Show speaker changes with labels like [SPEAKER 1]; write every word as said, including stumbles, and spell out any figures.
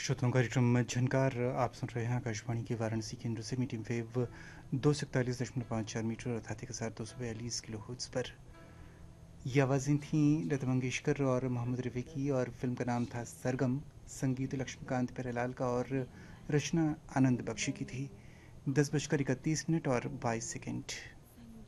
[SPEAKER 1] श्रोताओं कार्यक्रम झनकार आप सुन रहे हैं आकाशवाणी के वाराणसी केंद्र से मीडियम वेव दो सौ इकतालीस दशमलव पाँच चार मीटर अर्थात एक हज़ार दो सौ बयालीस किलो हर्ट्ज़ पर। ये आवाज़ें थीं लता मंगेशकर और मोहम्मद रफ़ी की और फिल्म का नाम था सरगम। संगीत लक्ष्मीकांत प्यारेलाल का और रचना आनंद बख्शी की थी। दस बजकर इकतीस मिनट और बाईस सेकेंड।